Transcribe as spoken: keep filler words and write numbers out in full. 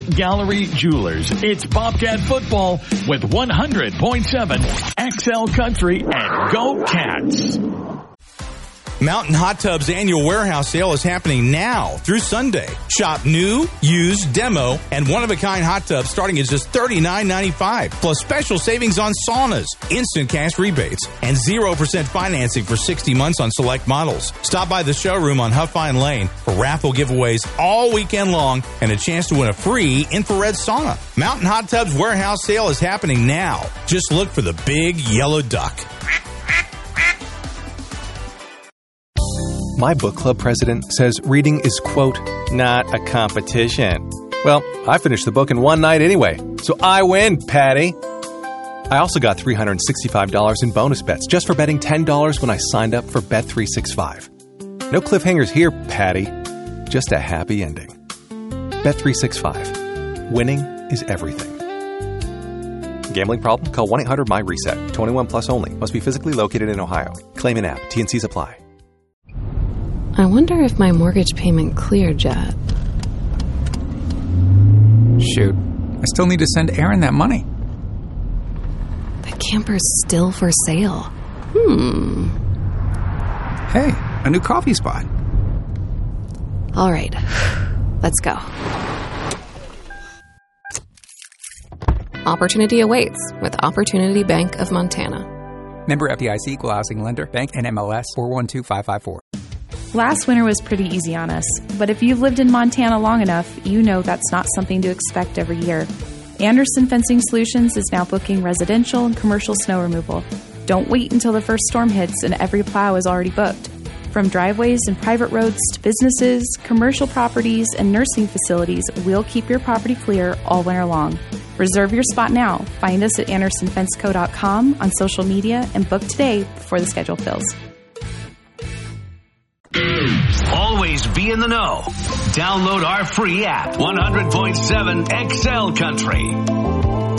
Gallery Jewelers. It's Bobcat football with one hundred point seven X L Country and Go Cats. Mountain Hot Tub's annual warehouse sale is happening now through Sunday. Shop new, used, demo, and one-of-a-kind hot tubs starting at just thirty-nine ninety-five, plus special savings on saunas, instant cash rebates, and zero percent financing for sixty months on select models. Stop by the showroom on Huffine Lane for raffle giveaways all weekend long and a chance to win a free infrared sauna. Mountain Hot Tub's warehouse sale is happening now. Just look for the big yellow duck. My book club president says reading is, quote, not a competition. Well, I finished the book in one night anyway, so I win, Patty. I also got three hundred sixty-five dollars in bonus bets just for betting ten dollars when I signed up for Bet three sixty-five. No cliffhangers here, Patty. Just a happy ending. Bet three sixty-five. Winning is everything. Gambling problem? Call one eight hundred M Y reset. twenty-one plus only. Must be physically located in Ohio. Claim in app. T and C's apply. I wonder if my mortgage payment cleared yet. Shoot. I still need to send Aaron that money. The camper's still for sale. Hmm. Hey, a new coffee spot. All right. Let's go. Opportunity awaits with Opportunity Bank of Montana. Member F D I C, Equal Housing Lender, Bank N M L S four one two five five four. Last winter was pretty easy on us, but if you've lived in Montana long enough, you know that's not something to expect every year. Anderson Fencing Solutions is now booking residential and commercial snow removal. Don't wait until the first storm hits and every plow is already booked. From driveways and private roads to businesses, commercial properties, and nursing facilities, we'll keep your property clear all winter long. Reserve your spot now. Find us at anderson fence co dot com on social media and book today before the schedule fills. Always be in the know. Download our free app, one hundred point seven X L Country.